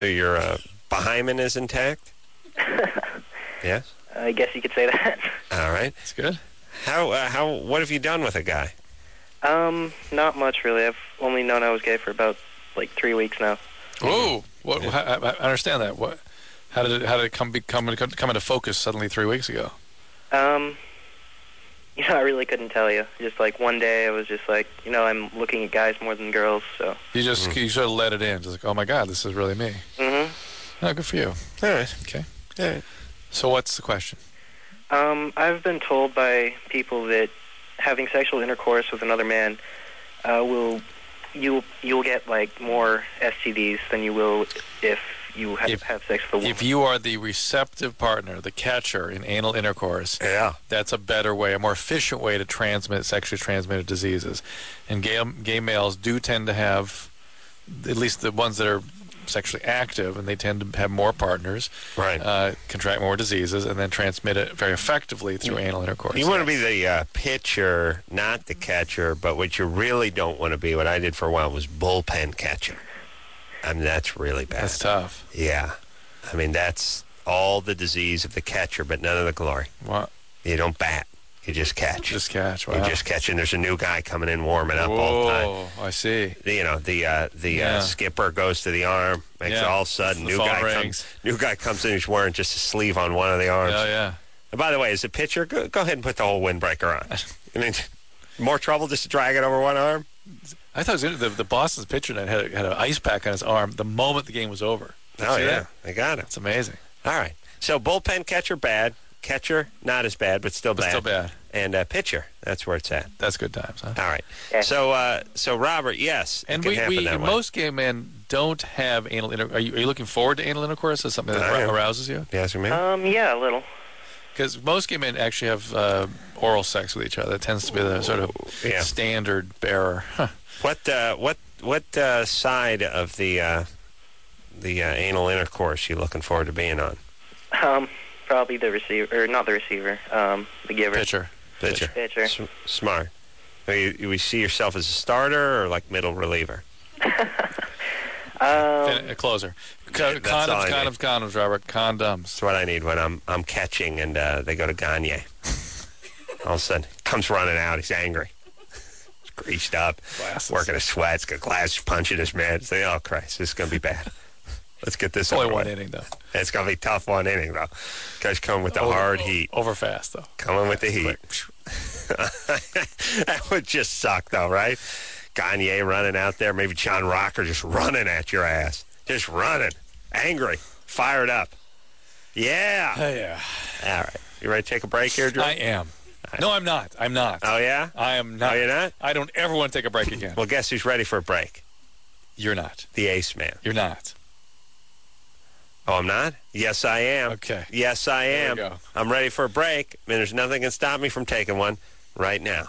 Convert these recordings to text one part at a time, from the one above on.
So your behymen is intact? Yes? I guess you could say that. All right. That's good. What have you done with a guy? Not much, really. I've only known I was gay for about, 3 weeks now. Whoa! What? I understand that. What? How did it come into focus suddenly 3 weeks ago? I really couldn't tell you. Just one day, I was just I'm looking at guys more than girls, so. You just you sort of let it in, just like, oh my God, this is really me. Mm-hmm. Oh, good for you. All right. Okay. All right. So what's the question? I've been told by people that having sexual intercourse with another man you'll get more STDs than you will if you have sex with a woman. If you are the receptive partner, the catcher in anal intercourse, that's a better way, a more efficient way to transmit sexually transmitted diseases. And gay males do tend to have, at least the ones that are sexually active, and they tend to have more partners, right? Contract more diseases, and then transmit it very effectively through anal intercourse. You want to be the pitcher, not the catcher, but what you really don't want to be, what I did for a while, was bullpen catcher. I mean, that's really bad. That's tough. Yeah. I mean, that's all the disease of the catcher, but none of the glory. What? You don't bat. You just catch. Just catch. Wow. You just catch, and there's a new guy coming in warming up all the time. Oh, I see. The skipper goes to the arm, makes it all of a sudden new guy comes in who's wearing just a sleeve on one of the arms. Oh yeah. And by the way, as a pitcher, go ahead and put the whole windbreaker on. I mean, more trouble just to drag it over one arm. I thought it was the Boston's pitcher that had an ice pack on his arm the moment the game was over. Oh yeah, they got it. It's amazing. All right, so bullpen catcher bad. Catcher, not as bad, but still bad. Still bad. And pitcher, that's where it's at. That's good times, huh? All right. Yeah. So Robert, yes, and it can happen that way. Most gay men don't have anal intercourse. Are you looking forward to anal intercourse as something that arouses you? Yes, me. Yeah, a little. Because most gay men actually have oral sex with each other. That tends to be the sort of standard bearer. Huh. What side of the anal intercourse you looking forward to being on? Probably the receiver, or not the receiver, the giver. Pitcher. Smart. You see yourself as a starter or like middle reliever? A closer. Condoms, Robert. Condoms. That's what I need when I'm catching and they go to Gagne. All of a sudden, comes running out. He's angry. He's greased up, working a sweat. He's got glass punching his man. Say, oh Christ, this is gonna be bad. Let's get this only over one with. inning, though. It's going to be a tough one inning, though. Guys coming with the hard heat. Over fast, though. Coming with the heat. That would just suck, though, right? Gagne running out there. Maybe John Rocker just running at your ass. Just running. Angry. Fired up. Yeah. Yeah. All right. You ready to take a break here, Drew? I am. No, I'm not. Oh, yeah? I am not. Oh, you're not? I don't ever want to take a break again. Well, guess who's ready for a break? You're not. The Ace Man. You're not. Oh, I'm not? Yes, I am. Okay. Yes, I am. There we go. I'm ready for a break, and there's nothing can stop me from taking one right now.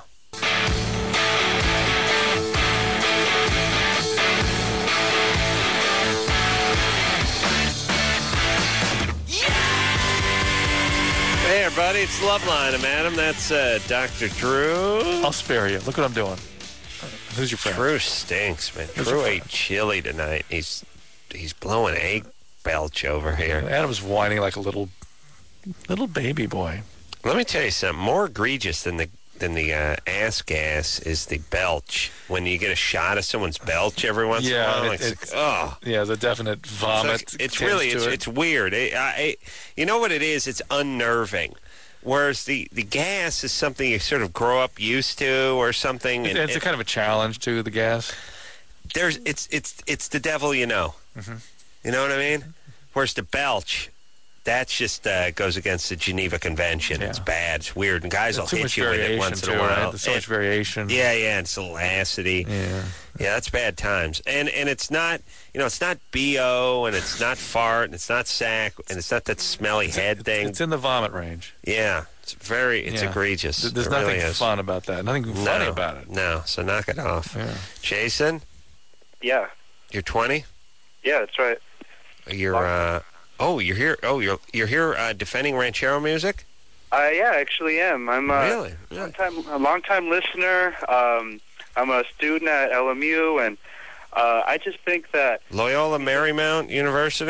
Hey, everybody, it's Loveline. I'm Adam. That's Dr. Drew. I'll spare you. Look what I'm doing. Who's your friend? Drew stinks, man. Who's Drew ate chili tonight. He's blowing egg belch over here. Adam's whining like a little baby boy. Let me tell you something. More egregious than the ass gas is the belch. When you get a shot of someone's belch every once in a while, it's yeah, the definite vomit. It's really it's weird. You know what it is? It's unnerving. Whereas the gas is something you sort of grow up used to, or something. It's a kind of a challenge to the gas. It's the devil, you know. Mm-hmm. You know what I mean? Whereas the belch, that's just goes against the Geneva Convention. Yeah. It's bad. It's weird. And guys will hit you with it once in a while. Right? There's so much variation. Yeah, and it's a little acidy. Yeah, that's bad times. And it's not, it's not BO, and it's not fart, and it's not sack, and it's not that smelly head thing. It's in the vomit range. Yeah, it's egregious. There's nothing fun about that. Nothing funny about it. No, so knock it off. Yeah. Jason? Yeah. You're 20? Yeah, that's right. You're you're here. Oh, you're here defending ranchero music? Yeah, I actually am. I'm really? a long-time listener. I'm a student at LMU, and I just think that Loyola Marymount University.